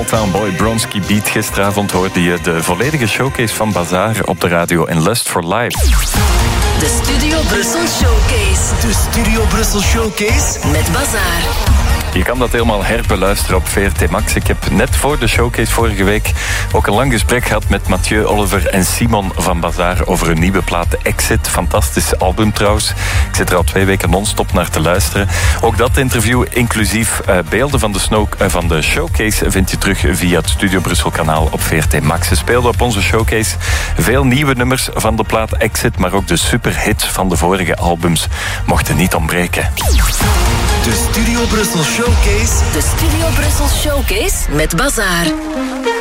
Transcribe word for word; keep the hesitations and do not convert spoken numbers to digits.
Motown Boy Bronski Beat. Gisteravond hoorde je de volledige showcase van Bazaar op de radio in Lust for Life. De Studio Brussel Showcase. De Studio Brussel Showcase met Bazaar. Je kan dat helemaal herbeluisteren op V R T Max. Ik heb net voor de showcase vorige week ook een lang gesprek gehad met Mathieu, Oliver en Simon van Bazaar over hun nieuwe plaat Exit. Fantastisch album trouwens. Ik zit er al twee weken non-stop naar te luisteren. Ook dat interview, inclusief uh, beelden van de, snow, uh, van de showcase, vind je terug via het Studio Brussel kanaal op V R T Max. Ze speelden op onze showcase veel nieuwe nummers van de plaat Exit, maar ook de superhits van de vorige albums mochten niet ontbreken. De Studio Brussel Showcase. De Studio Brussel Showcase met Bazaar.